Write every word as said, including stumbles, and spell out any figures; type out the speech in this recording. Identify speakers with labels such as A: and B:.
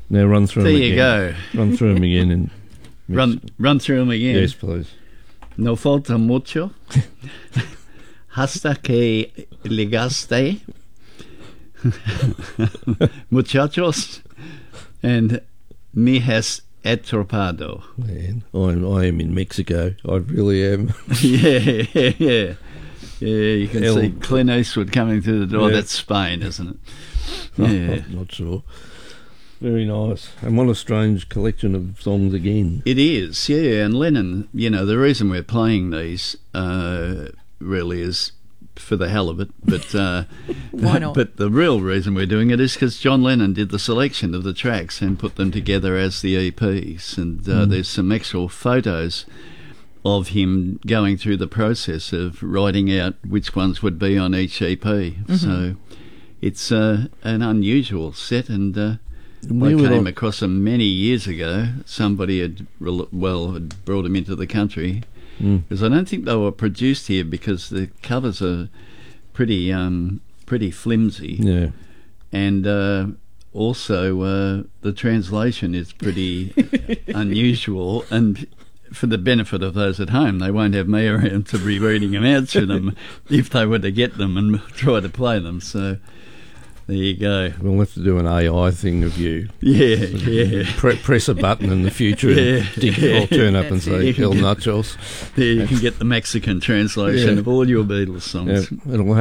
A: Now run through
B: There
A: them
B: you
A: again.
B: go.
A: Run through them again. And
B: Run, run through them again.
A: Yes, please.
B: No falta mucho. Hasta que llegaste. Muchachos. And me has atropado.
A: Man, I'm, I am in Mexico. I really am.
B: yeah, yeah, yeah. Yeah, you can
A: El-
B: see Clint Eastwood coming through the door.
A: Yeah.
B: That's Spain, isn't it?
A: Not,
B: Yeah.
A: not, not sure. Very nice. And what a strange collection of songs again.
B: It is, yeah. And Lennon, you know, the reason we're playing these uh, really is for the hell of it. But uh,
C: Why not?
B: But the real reason we're doing it is because John Lennon did the selection of the tracks and put them together as the E Ps. And uh,
A: Mm.
B: there's some actual photos of him going through the process of writing out which ones would be on each E P.
C: Mm-hmm.
B: So it's uh, an unusual set, and uh,
A: Where
B: I
A: would
B: came
A: I-
B: across them many years ago. Somebody had, rel- well, had brought them into the country,
A: Mm.
B: because I don't think they were produced here, because the covers are pretty um, pretty flimsy,
A: Yeah.
B: and uh, also uh, the translation is pretty unusual. And for the benefit of those at home, they won't have me around to be reading them out to them if they were to get them and try to play them. So there you go.
A: We'll have to do an A I thing of you.
B: Yeah, yeah.
A: Pre- press a button in the future
B: Yeah.
A: and dig, I'll turn up and
C: That's
A: say,
B: it.
A: El Nachos.
B: There you can get the Mexican translation
A: Yeah.
B: of all your Beatles songs.
A: Yeah, it'll